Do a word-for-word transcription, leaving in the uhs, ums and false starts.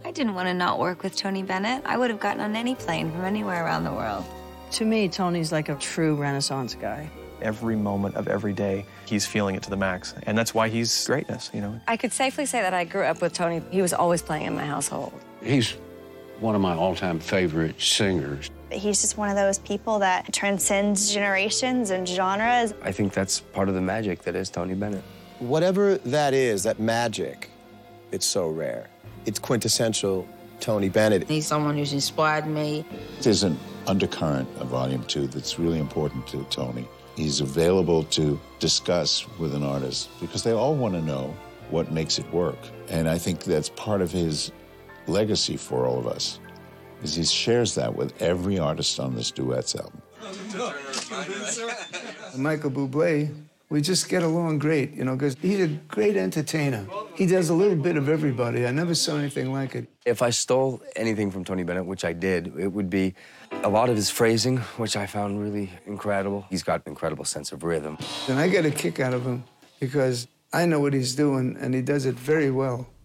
I didn't want to not work with Tony Bennett. I would have gotten on any plane from anywhere around the world. To me, Tony's like a true Renaissance guy. Every moment of every day, he's feeling it to the max. And that's why he's greatness, you know? I could safely say that I grew up with Tony. He was always playing in my household. He's one of my all-time favorite singers. He's just one of those people that transcends generations and genres. I think that's part of the magic that is Tony Bennett. Whatever that is, that magic, it's so rare. It's quintessential Tony Bennett. He's someone who's inspired me. There's an undercurrent of Volume two that's really important to Tony. He's available to discuss with an artist because they all want to know what makes it work. And I think that's part of his legacy for all of us, is he shares that with every artist on this duets album. Michael Bublé, we just get along great, you know, because he's a great entertainer. He does a little bit of everybody. I never saw anything like it. If I stole anything from Tony Bennett, which I did, it would be a lot of his phrasing, which I found really incredible. He's got an incredible sense of rhythm. And I get a kick out of him because I know what he's doing, and he does it very well.